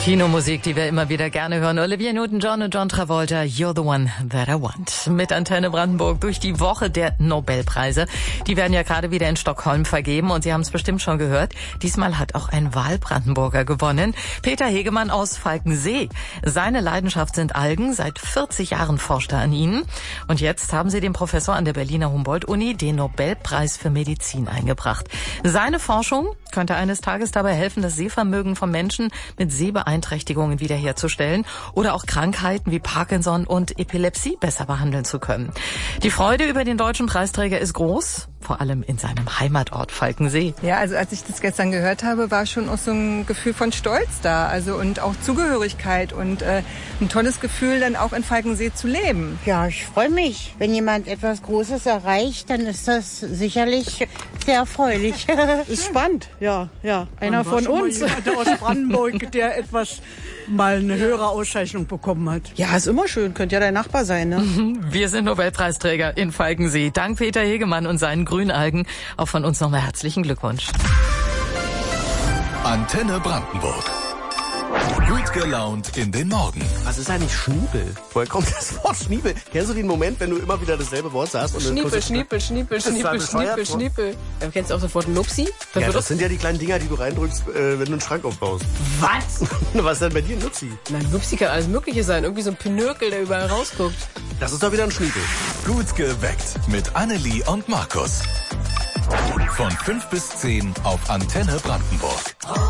Kinomusik, die wir immer wieder gerne hören. Olivia Newton-John und John Travolta, You're the One That I Want. Mit Antenne Brandenburg durch die Woche der Nobelpreise. Die werden ja gerade wieder in Stockholm vergeben und Sie haben es bestimmt schon gehört. Diesmal hat auch ein Wahlbrandenburger gewonnen. Peter Hegemann aus Falkensee. Seine Leidenschaft sind Algen. Seit 40 Jahren forscht er an ihnen. Und jetzt haben Sie dem Professor an der Berliner Humboldt-Uni den Nobelpreis für Medizin eingebracht. Seine Forschung könnte eines Tages dabei helfen, das Sehvermögen von Menschen mit Sehbeeinträchtigungen wiederherzustellen oder auch Krankheiten wie Parkinson und Epilepsie besser behandeln zu können. Die Freude über den deutschen Preisträger ist groß, vor allem in seinem Heimatort Falkensee. Ja, also als ich das gestern gehört habe, war schon auch so ein Gefühl von Stolz da, also und auch Zugehörigkeit und ein tolles Gefühl, dann auch in Falkensee zu leben. Ja, ich freue mich. Wenn jemand etwas Großes erreicht, dann ist das sicherlich sehr erfreulich. Ist spannend, ja. Einer von uns. Der aus Brandenburg, der mal eine höhere Auszeichnung bekommen hat. Ja, ist immer schön. Könnte ja dein Nachbar sein, ne? Wir sind Nobelpreisträger in Falkensee. Dank Peter Hegemann und seinen Grünalgen. Auch von uns nochmal herzlichen Glückwunsch. Antenne Brandenburg. Gut gelaunt in den Morgen. Was ist eigentlich Schniepel? Woher kommt das Wort Schniepel? Kennst du den Moment, wenn du immer wieder dasselbe Wort sagst? Und Schniepel. Kennst du auch das Wort Nupsi? Ja, das sind ja die kleinen Dinger, die du reindrückst, wenn du einen Schrank aufbaust. Was? Was ist denn bei dir ein Nupsi? Nein, Nupsi kann alles Mögliche sein. Irgendwie so ein Pinökel, der überall rausguckt. Das ist doch wieder ein Schniepel. Gut geweckt mit Annelie und Markus. Von 5 bis 10 auf Antenne Brandenburg.